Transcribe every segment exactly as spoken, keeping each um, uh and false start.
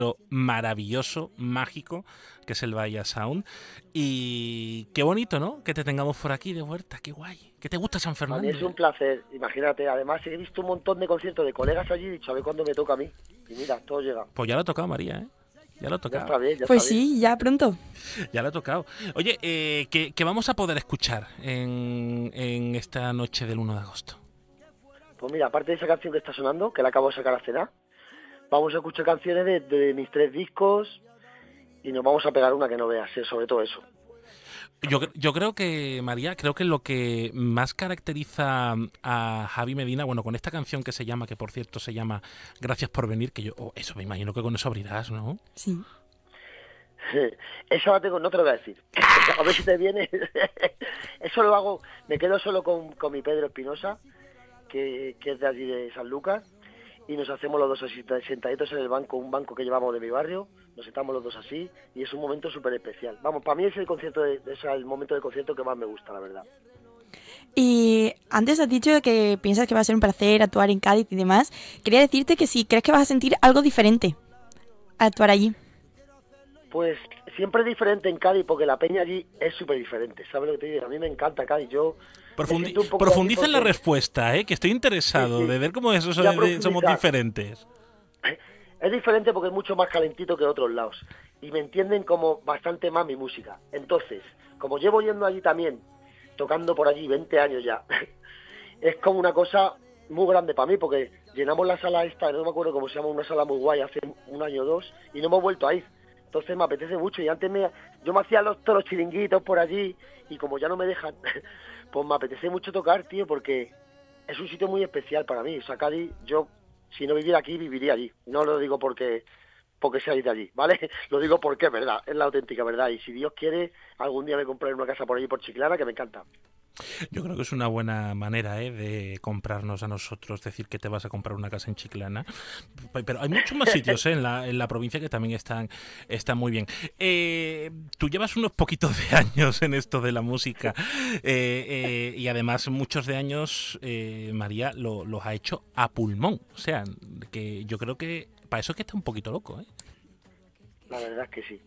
maravilloso, mágico, que es el Bahía Sound. Y qué bonito, ¿no? Que te tengamos por aquí de vuelta, qué guay. ¿Qué te gusta San Fernando? A mí es un placer, imagínate. Además he visto un montón de conciertos de colegas allí y he dicho, a ver cuándo me toca a mí. Y mira, todo llega. Pues ya lo ha tocado María, ¿eh? Ya lo ha Ya tocado. está bien, ya Pues está bien. sí, ya pronto. Ya lo ha tocado. Oye, eh, ¿qué, qué vamos a poder escuchar en, en esta noche del uno de agosto? Pues mira, aparte de esa canción que está sonando, que la acabo de sacar a cenar, vamos a escuchar canciones de, de mis tres discos y nos vamos a pegar una que no veas, ¿eh? Sobre todo eso. Yo, yo creo que, María, creo que lo que más caracteriza a Javi Medina, bueno, con esta canción que se llama, que por cierto se llama Gracias por venir, que yo, oh, eso me imagino que con eso abrirás, ¿no? Sí. Eso la tengo, no te lo voy a decir. A ver si te viene. Eso lo hago, me quedo solo con, con mi Pedro Espinosa, que, que es de allí de San Lucas, y nos hacemos los dos así, sentaditos en el banco, un banco que llevamos de mi barrio, nos sentamos los dos así, y es un momento súper especial. Vamos, para mí es el concierto, de, es el momento del concierto que más me gusta, la verdad. Y antes has dicho que piensas que va a ser un placer actuar en Cádiz y demás. Quería decirte que si crees que vas a sentir algo diferente al actuar allí. Pues siempre es diferente en Cádiz, porque la peña allí es súper diferente, ¿sabes lo que te digo? A mí me encanta Cádiz, yo... Profundi profundiza en la respuesta, ¿eh? Que estoy interesado sí, sí. de ver cómo eso de, somos diferentes. Es diferente porque es mucho más calentito que otros lados, y me entienden como bastante más mi música. Entonces, como llevo yendo allí también, tocando por allí veinte años ya, es como una cosa muy grande para mí, porque llenamos la sala esta, no me acuerdo cómo se llama, una sala muy guay, hace un año o dos, y no hemos vuelto a ir. Entonces me apetece mucho, y antes me, yo me hacía los, todos los chiringuitos por allí, y como ya no me dejan, pues me apetece mucho tocar, tío, porque es un sitio muy especial para mí. O sea, Cádiz, yo, si no viviera aquí, viviría allí. No lo digo porque porque sea de allí, ¿vale? Lo digo porque es verdad, es la auténtica verdad. Y si Dios quiere, algún día me compraré una casa por allí, por Chiclana, que me encanta. Yo creo que es una buena manera, ¿eh? De comprarnos a nosotros, decir que te vas a comprar una casa en Chiclana. Pero hay muchos más sitios, ¿eh? en, la, en la provincia que también están, están muy bien. Eh, tú llevas unos poquitos de años en esto de la música eh, eh, y además muchos de años, eh, María, lo, los ha hecho a pulmón. O sea, que yo creo que para eso es que está un poquito loco, ¿eh? La verdad es que sí.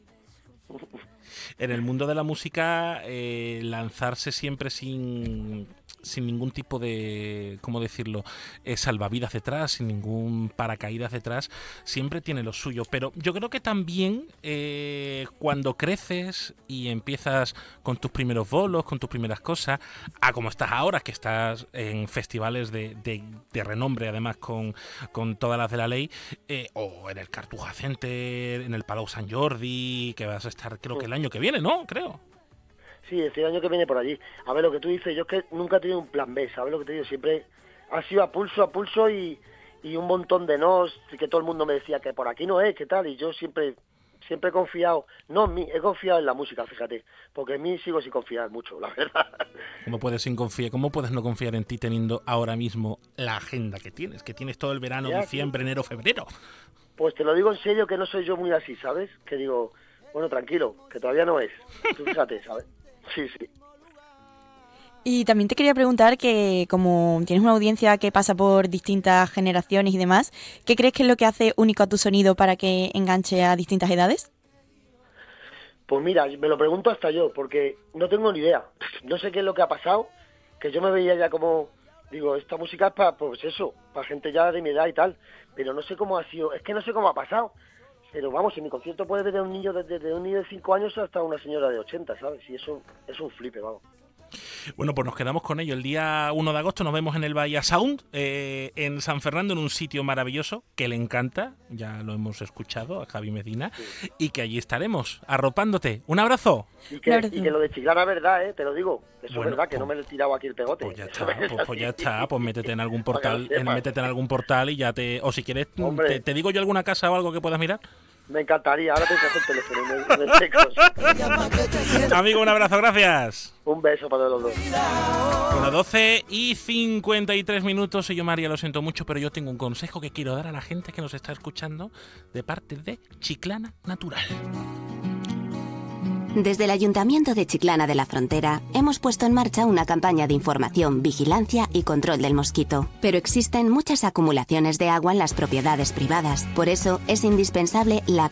En el mundo de la música, eh, lanzarse siempre sin, sin ningún tipo de, ¿cómo decirlo?, eh, salvavidas detrás, sin ningún paracaídas detrás, siempre tiene lo suyo. Pero yo creo que también eh, cuando creces y empiezas con tus primeros bolos, con tus primeras cosas, a como estás ahora, que estás en festivales de, de, de renombre, además con, con todas las de la ley, eh, o en el Cartuja Center, en el Palau Sant Jordi, que vas a estar creo que el año que viene, ¿no? Creo. Sí, este año que viene por allí. A ver, lo que tú dices, yo es que nunca he tenido un plan B, ¿sabes lo que te digo? Siempre ha sido a pulso, a pulso y, y un montón de nos, que todo el mundo me decía que por aquí no es, que tal, y yo siempre siempre he confiado, no en mí, he confiado en la música, fíjate, porque en mí sigo sin confiar mucho, la verdad. ¿Cómo puedes, sin confiar, ¿Cómo puedes no confiar en ti teniendo ahora mismo la agenda que tienes? Que tienes todo el verano, ya, diciembre, sí. enero, febrero. Pues te lo digo en serio, que no soy yo muy así, ¿sabes? Que digo, bueno, tranquilo, que todavía no es. Tú fíjate, ¿sabes? Sí, sí. Y también te quería preguntar que, como tienes una audiencia que pasa por distintas generaciones y demás, ¿qué crees que es lo que hace único a tu sonido para que enganche a distintas edades? Pues mira, me lo pregunto hasta yo, porque no tengo ni idea. No sé qué es lo que ha pasado, que yo me veía ya como, digo, esta música es para, pues eso, para gente ya de mi edad y tal, pero no sé cómo ha sido, es que no sé cómo ha pasado. Pero vamos, en mi concierto puede ver a un niño desde de un niño de cinco años hasta una señora de ochenta, ¿sabes? Y eso es un flipe, vamos. Bueno, pues nos quedamos con ello. El día uno de agosto nos vemos en el Bahía Sound, eh, en San Fernando, en un sitio maravilloso que le encanta, ya lo hemos escuchado a Javi Medina, sí. Y que allí estaremos arropándote. Un abrazo. Y que, y que lo de Chiclana es verdad, ¿eh? Te lo digo. Eso bueno, es verdad, que pues, no me he tirado aquí el pegote. Pues ya está, pues, pues ya está, pues métete en algún portal, en, métete en algún portal y ya te... O si quieres, te, te digo yo alguna casa o algo que puedas mirar. Me encantaría, ahora te dejo el teléfono, me, me secos. Amigo, un abrazo, gracias. Un beso para los dos. Bueno, doce y cincuenta y tres minutos, y yo, María, lo siento mucho, pero yo tengo un consejo que quiero dar a la gente que nos está escuchando de parte de Chiclana Natural. Desde el Ayuntamiento de Chiclana de la Frontera hemos puesto en marcha una campaña de información, vigilancia y control del mosquito. Pero existen muchas acumulaciones de agua en las propiedades privadas. Por eso es indispensable la